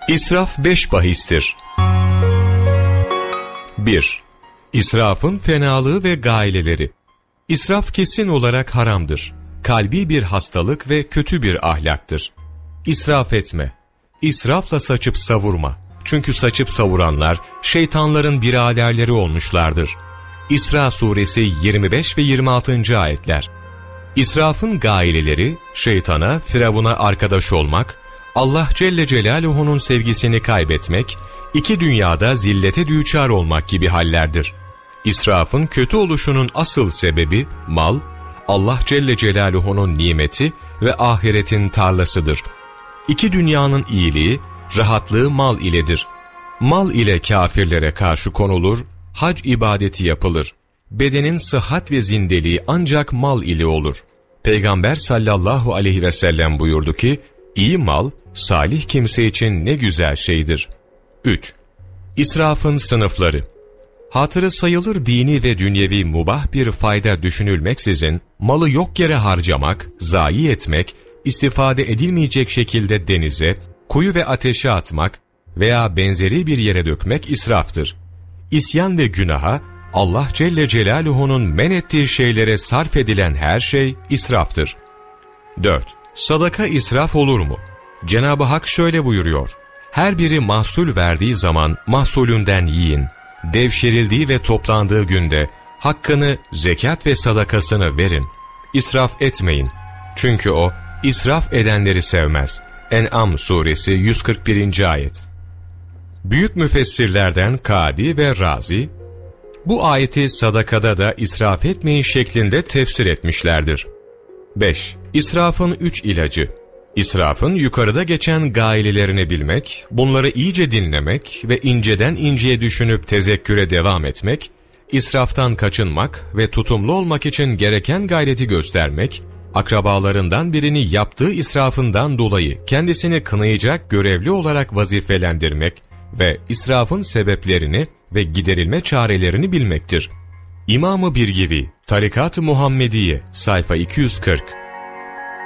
İsraf 5 bahistir. 1. İsrafın fenalığı ve gayeleri. İsraf kesin olarak haramdır. Kalbi bir hastalık ve kötü bir ahlaktır. İsraf etme. İsrafla saçıp savurma. Çünkü saçıp savuranlar şeytanların biraderleri olmuşlardır. İsra suresi 25 ve 26. ayetler. İsrafın gayeleri, şeytana, firavuna arkadaş olmak, Allah Celle Celaluhu'nun sevgisini kaybetmek, iki dünyada zillete düçar olmak gibi hallerdir. İsrafın kötü oluşunun asıl sebebi mal, Allah Celle Celaluhu'nun nimeti ve ahiretin tarlasıdır. İki dünyanın iyiliği, rahatlığı mal iledir. Mal ile kafirlere karşı konulur, hac ibadeti yapılır. Bedenin sıhhat ve zindeliği ancak mal ile olur. Peygamber sallallahu aleyhi ve sellem buyurdu ki, İyi mal, salih kimse için ne güzel şeydir. 3. İsrafın sınıfları. Hatırı sayılır dini ve dünyevi mubah bir fayda düşünülmeksizin, malı yok yere harcamak, zayi etmek, istifade edilmeyecek şekilde denize, kuyu ve ateşe atmak veya benzeri bir yere dökmek israftır. İsyan ve günaha, Allah Celle Celaluhu'nun men ettiği şeylere sarf edilen her şey israftır. 4. Sadaka israf olur mu? Cenab-ı Hak şöyle buyuruyor. Her biri mahsul verdiği zaman mahsulünden yiyin. Devşirildiği ve toplandığı günde hakkını, zekat ve sadakasını verin. İsraf etmeyin. Çünkü o, israf edenleri sevmez. En'am suresi 141. ayet. Büyük müfessirlerden Kadi ve Razi, bu ayeti sadakada da israf etmeyin şeklinde tefsir etmişlerdir. 5. İsrafın 3 ilacı. İsrafın yukarıda geçen gayelerini bilmek, bunları iyice dinlemek ve inceden inceye düşünüp tezekküre devam etmek, israftan kaçınmak ve tutumlu olmak için gereken gayreti göstermek, akrabalarından birini yaptığı israfından dolayı kendisini kınayacak görevli olarak vazifelendirmek ve israfın sebeplerini ve giderilme çarelerini bilmektir. İmam-ı Birgivi, Tarikat-ı Muhammediye, sayfa 240.